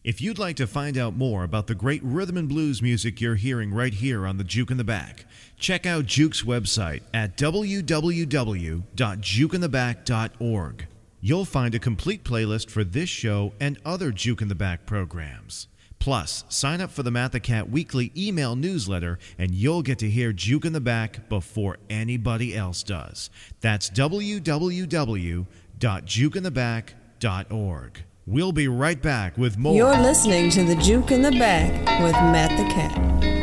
If you'd like to find out more about the great rhythm and blues music you're hearing right here on the Juke in the Back, check out Juke's website at www.jukeintheback.org. You'll find a complete playlist for this show and other Juke in the Back programs. Plus, sign up for the Matt the Cat weekly email newsletter and you'll get to hear Juke in the Back before anybody else does. That's www.jukeintheback.org. We'll be right back with more. You're listening to the Juke in the Back with Matt the Cat.